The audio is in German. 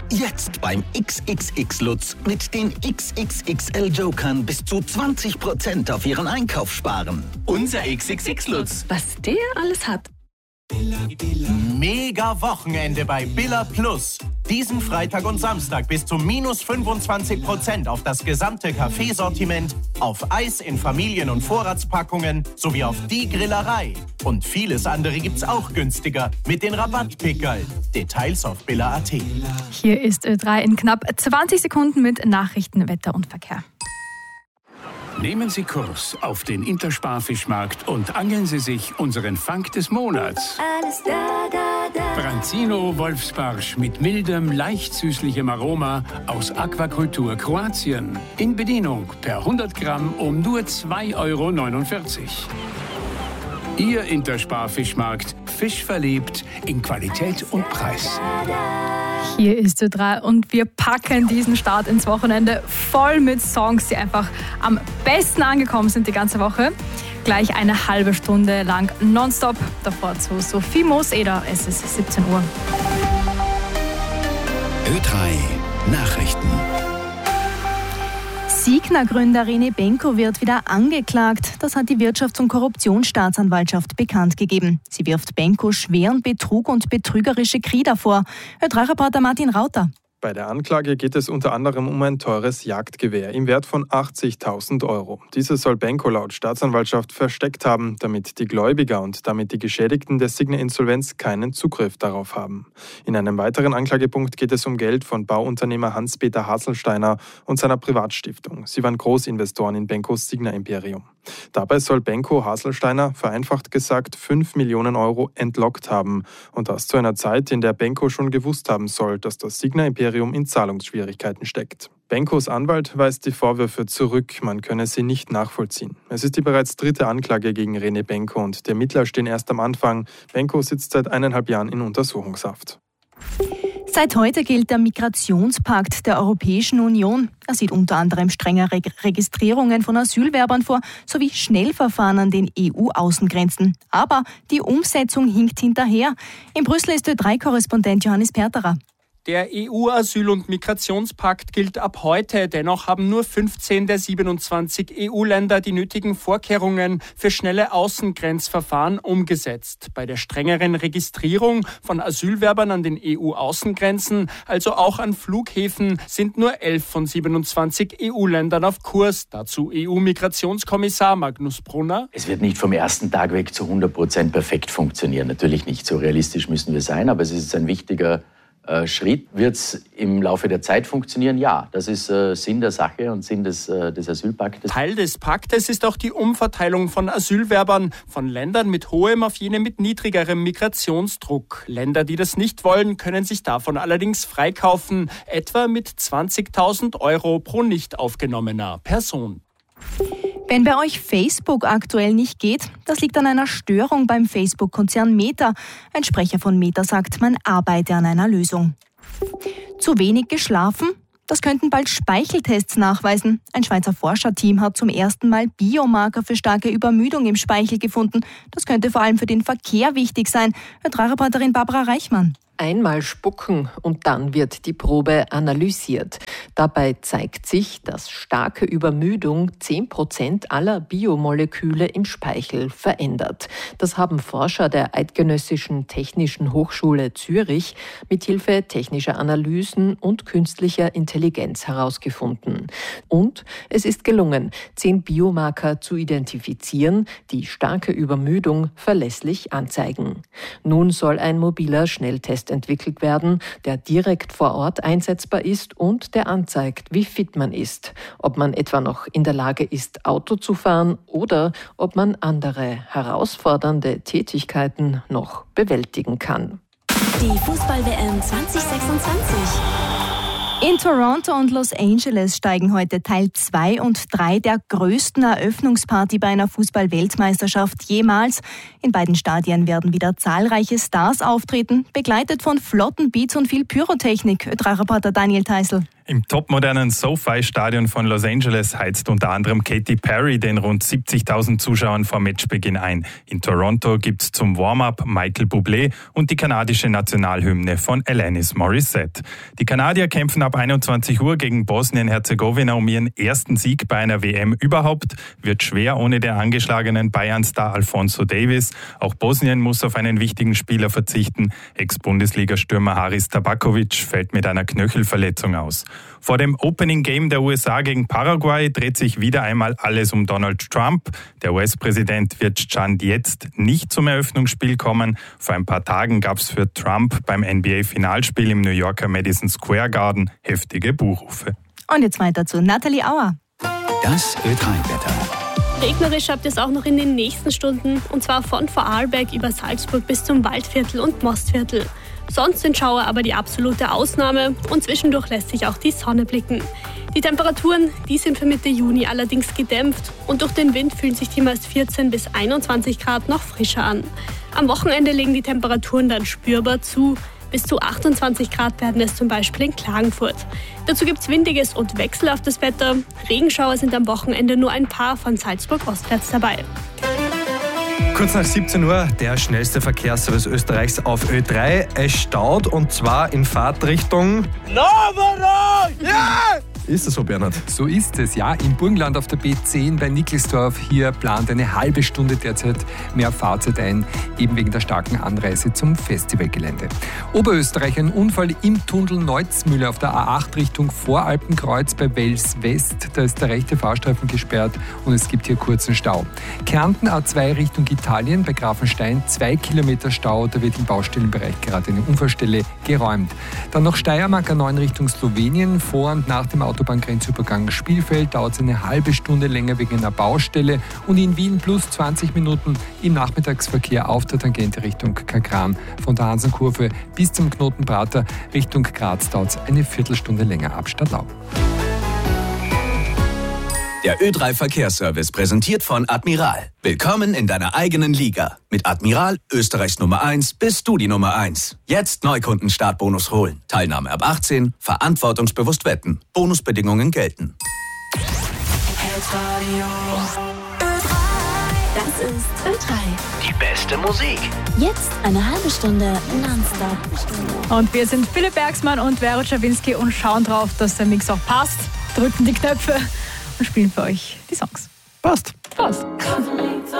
Jetzt beim XXX Lutz mit den XXXL Jokern bis zu 20% auf Ihren Einkauf sparen. Unser XXX Lutz. Was der alles hat. Mega Wochenende bei Billa Plus. Diesen Freitag und Samstag bis zu -25% auf das gesamte Kaffeesortiment, auf Eis in Familien- und Vorratspackungen sowie auf die Grillerei. Und vieles andere gibt's auch günstiger mit den Rabattpickerl. Details auf billa.at. Hier ist Ö3 in knapp 20 Sekunden mit Nachrichten, Wetter und Verkehr. Nehmen Sie Kurs auf den Intersparfischmarkt und angeln Sie sich unseren Fang des Monats. Alles da. Branzino Wolfsbarsch mit mildem, leicht süßlichem Aroma aus Aquakultur Kroatien. In Bedienung per 100 Gramm um nur 2,49 €. Ihr Intersparfischmarkt, Fisch verliebt in Qualität und Preis. Hier ist Ö3 und wir packen diesen Start ins Wochenende voll mit Songs, die einfach am besten angekommen sind die ganze Woche. Gleich eine halbe Stunde lang nonstop. Davor zu Sophie Moos-Eder. Es ist 17 Uhr. Ö3 Nachrichten. Signa-Gründer René Benko wird wieder angeklagt. Das hat die Wirtschafts- und Korruptionsstaatsanwaltschaft bekannt gegeben. Sie wirft Benko schweren Betrug und betrügerische Krieder vor. Ö3-Reporter Martin Rauter. Bei der Anklage geht es unter anderem um ein teures Jagdgewehr im Wert von 80.000 €. Dieses soll Benko laut Staatsanwaltschaft versteckt haben, damit die Gläubiger und damit die Geschädigten der Signa-Insolvenz keinen Zugriff darauf haben. In einem weiteren Anklagepunkt geht es um Geld von Bauunternehmer Hans-Peter Hasselsteiner und seiner Privatstiftung. Sie waren Großinvestoren in Benkos Signa-Imperium. Dabei soll Benko Hasselsteiner, vereinfacht gesagt, 5 Millionen € entlockt haben. Und das zu einer Zeit, in der Benko schon gewusst haben soll, dass das Signa-Imperium in Zahlungsschwierigkeiten steckt. Benkos Anwalt weist die Vorwürfe zurück, man könne sie nicht nachvollziehen. Es ist die bereits dritte Anklage gegen René Benko und die Ermittler stehen erst am Anfang. Benko sitzt seit 1,5 Jahren in Untersuchungshaft. Seit heute gilt der Migrationspakt der Europäischen Union. Er sieht unter anderem strengere Registrierungen von Asylwerbern vor, sowie Schnellverfahren an den EU-Außengrenzen. Aber die Umsetzung hinkt hinterher. In Brüssel ist Ö3-Korrespondent Johannes Perterer. Der EU-Asyl- und Migrationspakt gilt ab heute. Dennoch haben nur 15 der 27 EU-Länder die nötigen Vorkehrungen für schnelle Außengrenzverfahren umgesetzt. Bei der strengeren Registrierung von Asylwerbern an den EU-Außengrenzen, also auch an Flughäfen, sind nur 11 von 27 EU-Ländern auf Kurs. Dazu EU-Migrationskommissar Magnus Brunner. Es wird nicht vom ersten Tag weg zu 100% perfekt funktionieren. Natürlich nicht, so realistisch müssen wir sein, aber es ist ein wichtiger Schritt. Wird es im Laufe der Zeit funktionieren? Ja, das ist Sinn der Sache und Sinn des Asylpaktes. Teil des Paktes ist auch die Umverteilung von Asylwerbern von Ländern mit hohem auf jene mit niedrigerem Migrationsdruck. Länder, die das nicht wollen, können sich davon allerdings freikaufen, etwa mit 20.000 € pro nicht aufgenommener Person. Wenn bei euch Facebook aktuell nicht geht, das liegt an einer Störung beim Facebook-Konzern Meta. Ein Sprecher von Meta sagt, man arbeite an einer Lösung. Zu wenig geschlafen? Das könnten bald Speicheltests nachweisen. Ein Schweizer Forscherteam hat zum ersten Mal Biomarker für starke Übermüdung im Speichel gefunden. Das könnte vor allem für den Verkehr wichtig sein. Ö3-Reporterin Barbara Reichmann. Einmal spucken und dann wird die Probe analysiert. Dabei zeigt sich, dass starke Übermüdung 10% aller Biomoleküle im Speichel verändert. Das haben Forscher der Eidgenössischen Technischen Hochschule Zürich mithilfe technischer Analysen und künstlicher Intelligenz herausgefunden. Und es ist gelungen, 10 Biomarker zu identifizieren, die starke Übermüdung verlässlich anzeigen. Nun soll ein mobiler Schnelltest entwickelt werden, der direkt vor Ort einsetzbar ist und der anzeigt, wie fit man ist, ob man etwa noch in der Lage ist, Auto zu fahren oder ob man andere herausfordernde Tätigkeiten noch bewältigen kann. Die Fußball-WM 2026. In Toronto und Los Angeles steigen heute Teil 2 und 3 der größten Eröffnungsparty bei einer Fußball-Weltmeisterschaft jemals. In beiden Stadien werden wieder zahlreiche Stars auftreten, begleitet von flotten Beats und viel Pyrotechnik. Ö3-Reporter Daniel Teisel. Im topmodernen SoFi-Stadion von Los Angeles heizt unter anderem Katy Perry den rund 70.000 Zuschauern vor Matchbeginn ein. In Toronto gibt's zum Warm-up Michael Bublé und die kanadische Nationalhymne von Alanis Morissette. Die Kanadier kämpfen ab 21 Uhr gegen Bosnien-Herzegowina um ihren ersten Sieg bei einer WM überhaupt. Wird schwer ohne den angeschlagenen Bayern-Star Alphonso Davies. Auch Bosnien muss auf einen wichtigen Spieler verzichten. Ex-Bundesliga-Stürmer Haris Tabakovic fällt mit einer Knöchelverletzung aus. Vor dem Opening Game der USA gegen Paraguay dreht sich wieder einmal alles um Donald Trump. Der US-Präsident wird Stand jetzt nicht zum Eröffnungsspiel kommen. Vor ein paar Tagen gab es für Trump beim NBA-Finalspiel im New Yorker Madison Square Garden heftige Buhrufe. Und jetzt weiter zu Nathalie Auer. Das Ö3-Wetter. Regnerisch habt ihr es auch noch in den nächsten Stunden, und zwar von Vorarlberg über Salzburg bis zum Waldviertel und Mostviertel. Sonst sind Schauer aber die absolute Ausnahme und zwischendurch lässt sich auch die Sonne blicken. Die Temperaturen, die sind für Mitte Juni allerdings gedämpft und durch den Wind fühlen sich die meist 14 bis 21 Grad noch frischer an. Am Wochenende legen die Temperaturen dann spürbar zu. Bis zu 28 Grad werden es zum Beispiel in Klagenfurt. Dazu gibt es windiges und wechselhaftes Wetter. Regenschauer sind am Wochenende nur ein paar von Salzburg ostwärts dabei. Kurz nach 17 Uhr der schnellste Verkehrsservice Österreichs auf Ö3. Es staut und zwar in Fahrtrichtung Novgorod! Ja! Ist es so, Bernhard? So ist es, ja. Im Burgenland auf der B10 bei Nickelsdorf. Hier plant eine halbe Stunde derzeit mehr Fahrzeit ein, eben wegen der starken Anreise zum Festivalgelände. Oberösterreich, ein Unfall im Tunnel Neuzmühle auf der A8 Richtung Voralpenkreuz bei Wels West. Da ist der rechte Fahrstreifen gesperrt und es gibt hier kurzen Stau. Kärnten A2 Richtung Italien bei Grafenstein, 2 Kilometer Stau. Da wird im Baustellenbereich gerade eine Unfallstelle geräumt. Dann noch Steiermark A9 Richtung Slowenien, vor und nach dem Autobahngrenzübergang Spielfeld dauert es eine halbe Stunde länger wegen einer Baustelle und in Wien plus 20 Minuten im Nachmittagsverkehr auf der Tangente Richtung Kagran. Von der Hansenkurve bis zum Knoten Prater Richtung Graz dauert es eine Viertelstunde länger ab Stadlau. Der Ö3 Verkehrsservice präsentiert von Admiral. Willkommen in deiner eigenen Liga. Mit Admiral, Österreichs Nummer 1, bist du die Nummer 1. Jetzt Neukunden-Startbonus holen. Teilnahme ab 18, verantwortungsbewusst wetten. Bonusbedingungen gelten. Das ist Ö3. Die beste Musik. Jetzt eine halbe Stunde nonstop. Und wir sind Philipp Bergsmann und Vero Czawinski und schauen drauf, dass der Mix auch passt. Drücken die Knöpfe und spielen für euch die Songs. Passt. Passt.